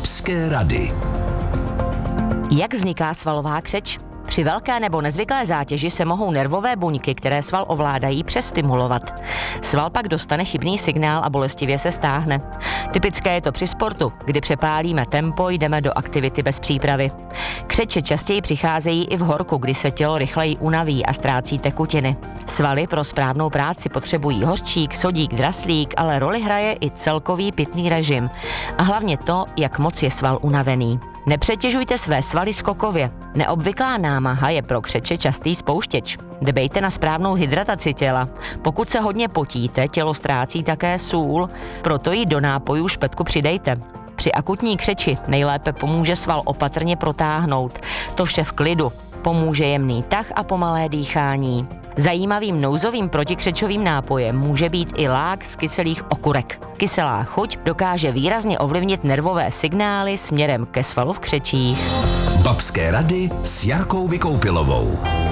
Babské rady. Jak vzniká svalová křeč? Při velké nebo nezvyklé zátěži se mohou nervové buňky, které sval ovládají, přestimulovat. Sval pak dostane chybný signál a bolestivě se stáhne. Typické je to při sportu, kdy přepálíme tempo, jdeme do aktivity bez přípravy. Křeče častěji přicházejí i v horku, kdy se tělo rychleji unaví a ztrácí tekutiny. Svaly pro správnou práci potřebují hořčík, sodík, draslík, ale roli hraje i celkový pitný režim. A hlavně to, jak moc je sval unavený. Nepřetěžujte své svaly skokově. Neobvyklá námaha je pro křeče častý spouštěč. Dbejte na správnou hydrataci těla. Pokud se hodně potíte, tělo ztrácí také sůl, proto ji do nápojů špetku přidejte. Při akutní křeči nejlépe pomůže sval opatrně protáhnout. To vše v klidu. Pomůže jemný tah a pomalé dýchání. Zajímavým nouzovým protikřečovým nápojem může být i lák z kyselých okurek. Kyselá chuť dokáže výrazně ovlivnit nervové signály směrem ke svalu v křečích. Babské rady s Jarkou Vykoupilovou.